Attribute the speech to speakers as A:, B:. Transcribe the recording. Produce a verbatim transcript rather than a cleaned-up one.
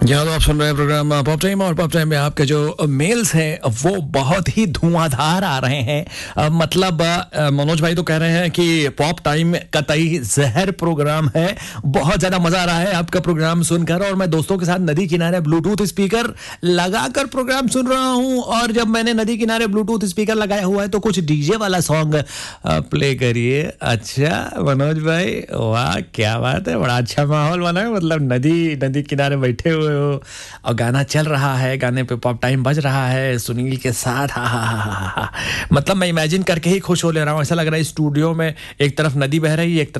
A: यहाँ तो आप सुन रहे हैं प्रोग्राम पॉप टाइम और पॉप टाइम में आपके जो मेल्स हैं वो बहुत ही धुआंधार आ रहे हैं। अ, मतलब अ, मनोज भाई तो कह रहे हैं कि पॉप टाइम कतई जहर प्रोग्राम है। बहुत ज़्यादा मज़ा आ रहा है आपका प्रोग्राम सुनकर और मैं दोस्तों के साथ नदी किनारे ब्लूटूथ स्पीकर लगाकर प्रोग्राम सुन रहा हूँ। और जब मैंने नदी किनारे ब्लूटूथ स्पीकर लगाया हुआ है तो कुछ डीजे वाला सॉन्ग प्ले करिए। अच्छा मनोज भाई, वाह क्या बात है, बड़ा अच्छा माहौल बना है। मतलब नदी नदी किनारे बैठे हुए हो और गाना चल रहा है, गाने पे पॉप टाइम बज रहा है सुनील के साथ। हा हा हा हा हा मतलब मैं इमेजिन करके ही खुश हो ले रहा हूँ। ऐसा लग रहा है स्टूडियो में एक तरफ नदी बह रही है, एक तरफ